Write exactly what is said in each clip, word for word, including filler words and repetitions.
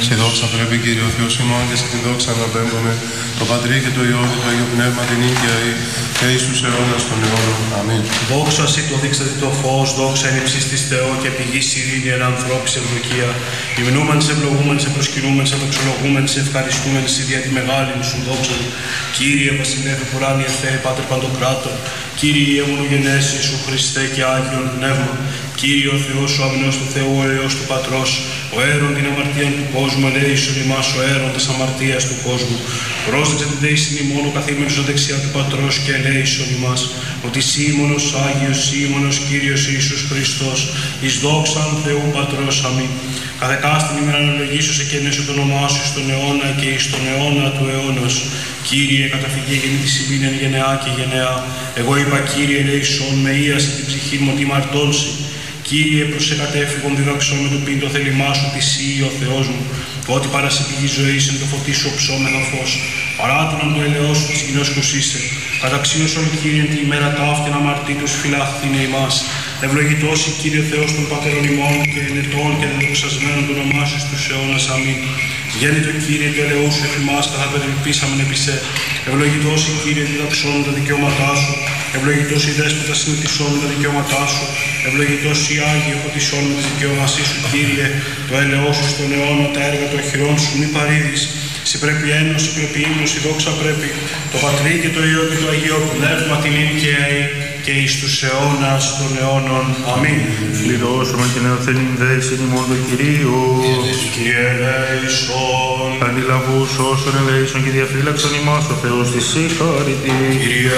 και δόξα πρέπει, Κύριε ο Θεός ημών, και σε τη δόξα αναπέμπουμε, το Πατρί και το Υιό και το Αγίο Πνεύμα την ίδια και εις τους αιώνας των αιώνων. Αμήν. Δόξα σοι το δείξατε το φως, δόξα εν υψής της Θεό και πηγής ειρήνη εν ανθρώπης ευδοκία. Υμνούμεν σε ευλογούμεν, σε προσκυνούμεν, σε δοξολογούμεν, σε ευχαριστούμεν, σε δια τη μεγάλη σου δόξα. Κύριε βασιλεύε πουράνιε Θεέ, Πάτερ Παντοκράτορ, Κύριε μονογενές Ιησού Χριστέ και Άγιον Πνεύμα, Κύριε ο Θεός ο αμνός του Θεού, ο Υιός του Πατρός, ο αίρον την αμαρτία του κόσμου, ελέησον ημάς ο αίρον της αμαρτίας του κόσμου. Πρόσδεξε την δέησιν ημών ο καθήμενος στο δεξιά του Πατρός και ελέησον ημάς, ότι σήμωνος Άγιος, σήμωνος Κύριος Ιησούς Χριστός, εις δόξαν Θεού Πατρός. Αμήν. Καθεκάστην ημέραν ευλογήσωσε και ενέσω το όνομά σου στον αιώνα και εις τον αιώνα του αιώνος. Κύριε, καταφυγή γεννήτη συμβήνεν γενεά και γενεά. Εγώ είπα, Κύριε, ελέησον με ίασε την ψυχή μου ότι μαρτώνσει. Κύριε, προς εκατέφυγον διδαξώ με το πίν το θέλημά σου, τη Συ, ο Θεός μου. Ότι παρά σε πηγή ζωής εν το φωτί σου οψώμενο φως. Παράτηνον το ελαιό σου της γυνός που είσαι. Καταξίωσον, Κύριε, την ημέρα ταύτην αμαρτήτους φυλάχθηνε ημάς. Ευλογητός η Κύριε Θεός των Πατέρων ημών και ενετών και δεδοξασμένων το όνομά σου στους αιώνας. Αμήν. Γέννητο Κύριε, το ελαιό σου εφ' ημάς καθά περιπίσαμεν επί σε. Ευλογητός η Κύριε, διδαξών τα δικαιώματά σου. Ευλογητός η Δέσποτα συνηθισών τα δικαιώματά σου. Ευλογητός η Άγιε φωτισών με τη δικαιώμασή σου, Κύριε. Το ελαιό σου στον αιώνα, τα έργα των χειρών σου μη παρήδεις. Συ πρέπει ένωση, πρέπει ύμνος, η δόξα πρέπει. Το Πατρί και το Υιό και το Αγίο Πνεύμα την ίνικαιη και εις τους αιώνας των αιώνων. Αμήν. Πληρώσουμε και νεοθενήν δέησιν ημών το Κυρίου. Κύριε ελέησον. Αντιλαβούς όσων ελέησον και διαφύλαξον ημάς ο Θεός της συγχαρητή. Κύριε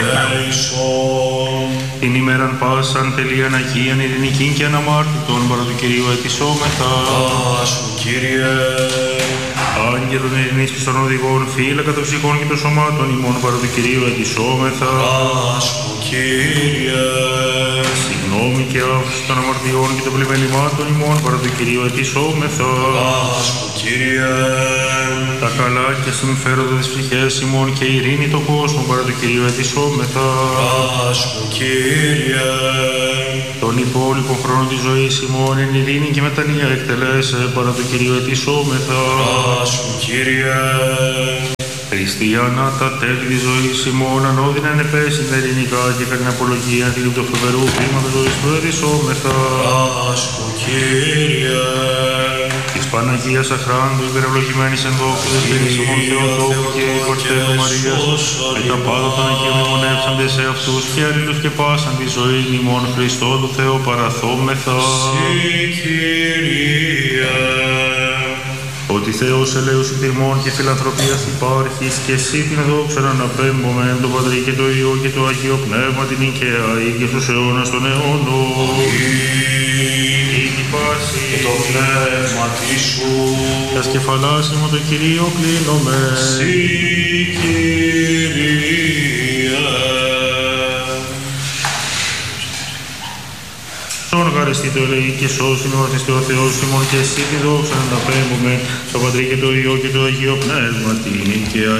ελέησον. Την ημέραν πάσαν τελείαν Αγίαν ειρηνικήν και αναμάρτητον παρά του Κυρίου ετισόμεθα. Άσου Κύριε. Άγγελον ειρηνής και των οδηγών, φύλακα των ψυχών και των σωμάτων ημών παρά του Κυρίου ετισόμεθα. Άσου Κύριε. Συγγνώμη και άφηση των αμαρτιών και των πλημελημάτων ημών παρά του Κυρίου ετισόμεθα. Άσου Κύριε. Τα καλά και συμφέροντα της ψυχές ημών και η ειρήνη το κόσμο παρά του Κυρίου ετισόμεθα. Άσου Κύριε. Τον υπόλοιπο χρόνο της ζωής ημών εν ειρήνη και μετανία εκτελέσε παρά του Κυρίου ετισόμεθα. Άσου Κύριε. Χριστιανά τα τέλη της ζωής ημών ανώδυνα ενεπέσιν ειρηνικά και κατά την απολογία του το φοβερού βήματος ζωής του ετισόμεθα. Άσου Κύριε. Της Παναγίας Αχράντου υπερευλογημένης εν δόξου δεσποινής ημών Θεοτόκου και Κορτέλου Μαρίας, με τα πάντα των Αγίων μνημονεύσαντε σε αυτούς και αλλήλους και πάσαν τη ζωή ημών Χριστό του Θεού παραθόμεθα. Συ Κύριε. Ότι Θεός ελέους υπηρμών και φιλανθρωπίας υπάρχεις και εσύ την δόξα να αναπέμπομεν το Πατρί και το Υιό και το Αγίο Πνεύμα την οικαία και στους αιώνας των αιώνων. Ήγη πάση Και το πνεύμα σου. τας κεφαλάς ημών το Κυρίο κλείνομαι. Συ Κύριε. Σον χαριστή το ελεή και σώσιν ο Χριστό Θεός ημών και εσύ τη δόξα να αναπέμπουμε το Πατρί και το Υιό και το Αγίο Πνεύμα την οικαία